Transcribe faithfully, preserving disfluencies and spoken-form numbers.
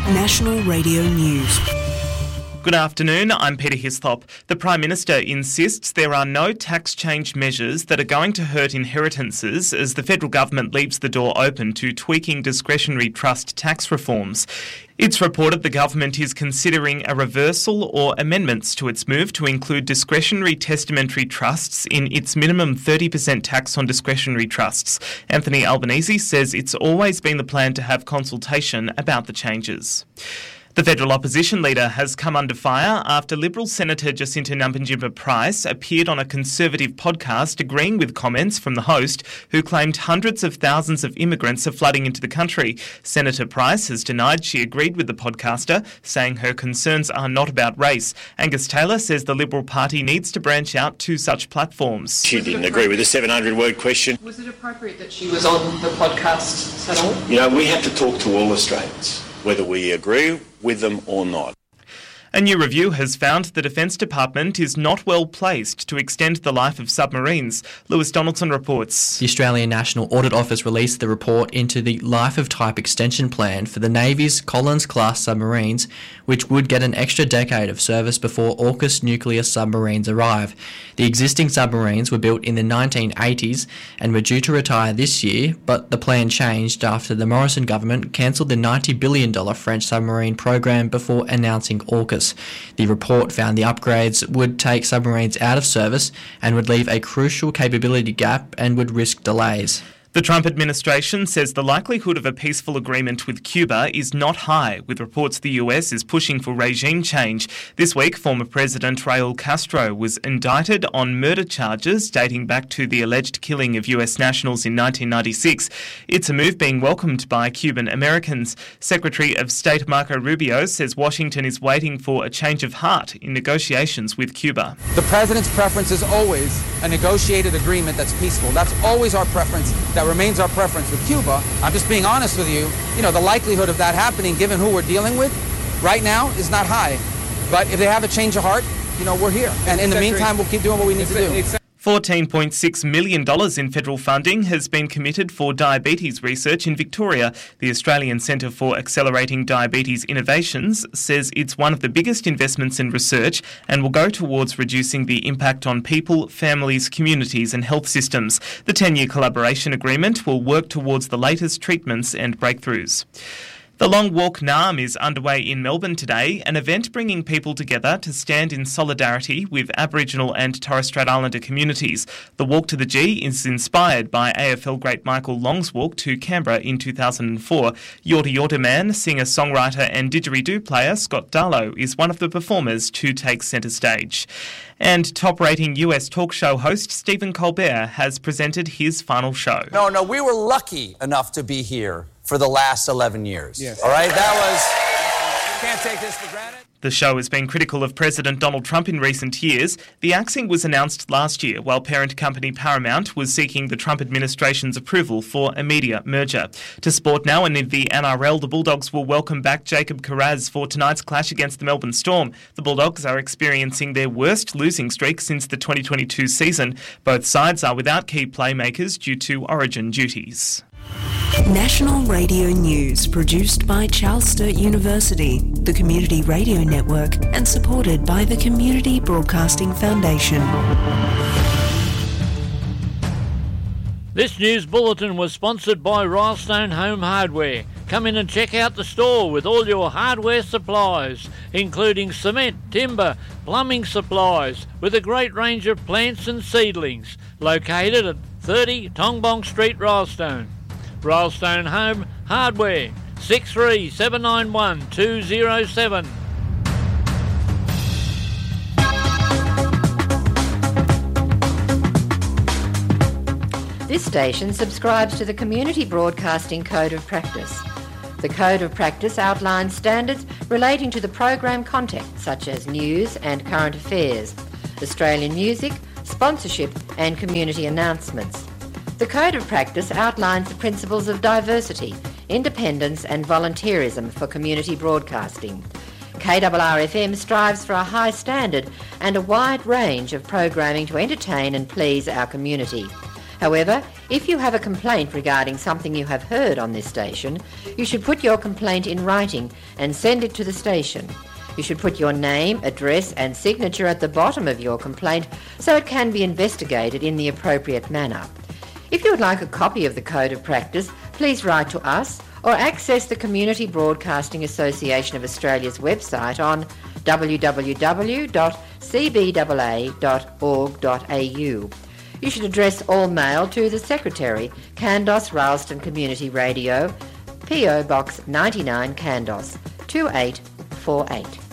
National Radio News. Good afternoon, I'm Peter Hislop. The Prime Minister insists there are no tax change measures that are going to hurt inheritances as the federal government leaves the door open to tweaking discretionary trust tax reforms. It's reported the government is considering a reversal or amendments to its move to include discretionary testamentary trusts in its minimum thirty percent tax on discretionary trusts. Anthony Albanese says it's always been the plan to have consultation about the changes. The federal opposition leader has come under fire after Liberal Senator Jacinta Nampijinpa Price appeared on a Conservative podcast agreeing with comments from the host who claimed hundreds of thousands of immigrants are flooding into the country. Senator Price has denied she agreed with the podcaster, saying her concerns are not about race. Angus Taylor says the Liberal Party needs to branch out to such platforms. She didn't agree with the seven hundred word question. Was it appropriate that she was on the podcast at all? You know, we have to talk to all Australians, whether we agree with them or not. A new review has found the Defence Department is not well placed to extend the life of submarines. Lewis Donaldson reports. The Australian National Audit Office released the report into the Life of Type extension plan for the Navy's Collins-class submarines, which would get an extra decade of service before AUKUS nuclear submarines arrive. The existing submarines were built in the nineteen eighties and were due to retire this year, but the plan changed after the Morrison government cancelled the ninety billion dollars French submarine program before announcing AUKUS. The report found the upgrades would take submarines out of service and would leave a crucial capability gap and would risk delays. The Trump administration says the likelihood of a peaceful agreement with Cuba is not high, with reports the U S is pushing for regime change. This week, former President Raul Castro was indicted on murder charges dating back to the alleged killing of U S nationals in nineteen ninety-six. It's a move being welcomed by Cuban Americans. Secretary of State Marco Rubio says Washington is waiting for a change of heart in negotiations with Cuba. The president's preference is always a negotiated agreement that's peaceful. That's always our preference. That remains our preference with Cuba. I'm just being honest with you. You know, the likelihood of that happening, given who we're dealing with right now, is not high. But if they have a change of heart, you know, we're here. And in the meantime, we'll keep doing what we need to do. fourteen point six million dollars in federal funding has been committed for diabetes research in Victoria. The Australian Centre for Accelerating Diabetes Innovations says it's one of the biggest investments in research and will go towards reducing the impact on people, families, communities and health systems. The ten-year collaboration agreement will work towards the latest treatments and breakthroughs. The Long Walk Naarm is underway in Melbourne today, an event bringing people together to stand in solidarity with Aboriginal and Torres Strait Islander communities. The Walk to the G is inspired by A F L great Michael Long's walk to Canberra in two thousand four. Yorta Yorta man, singer, songwriter and didgeridoo player Scott Darlow is one of the performers to take centre stage. And top-rating U S talk show host Stephen Colbert has presented his final show. No, no, we were lucky enough to be here for the last eleven years. Yes. All right, that was... You can't take this for granted. The show has been critical of President Donald Trump in recent years. The axing was announced last year while parent company Paramount was seeking the Trump administration's approval for a media merger. To sport now, and in the N R L, the Bulldogs will welcome back Jacob Kiraz for tonight's clash against the Melbourne Storm. The Bulldogs are experiencing their worst losing streak since the twenty twenty-two season. Both sides are without key playmakers due to origin duties. National Radio News, produced by Charles Sturt University, the Community Radio Network, and supported by the Community Broadcasting Foundation. This news bulletin was sponsored by Rylestone Home Hardware. Come in and check out the store with all your hardware supplies, including cement, timber, plumbing supplies, with a great range of plants and seedlings. Located at thirty Tongbong Street, Rylestone. Rylestone Home Hardware, six three seven nine one two zero seven. This station subscribes to the Community Broadcasting Code of Practice. The Code of Practice outlines standards relating to the program content, such as news and current affairs, Australian music, sponsorship and community announcements. The Code of Practice outlines the principles of diversity, independence and volunteerism for community broadcasting. K R R F M strives for a high standard and a wide range of programming to entertain and please our community. However, if you have a complaint regarding something you have heard on this station, you should put your complaint in writing and send it to the station. You should put your name, address and signature at the bottom of your complaint so it can be investigated in the appropriate manner. If you would like a copy of the Code of Practice, please write to us or access the Community Broadcasting Association of Australia's website on w w w dot c b a a dot org dot a u. You should address all mail to the Secretary, Kandos Ralston Community Radio, P O Box ninety-nine, Kandos, two eight four eight.